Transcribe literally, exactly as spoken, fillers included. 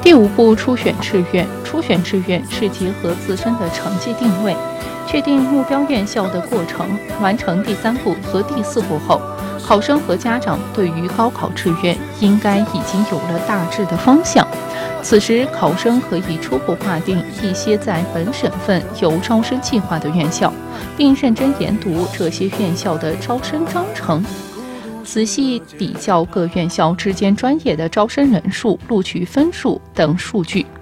第五步，初选志愿。初选志愿是结合自身的成绩定位，确定目标院校的过程。完成第三步和第四步后，考生和家长对于高考志愿应该已经有了大致的方向。此时，考生可以初步划定一些在本省份有招生计划的院校，并认真研读这些院校的招生章程，仔细比较各院校之间专业的招生人数、录取分数等数据，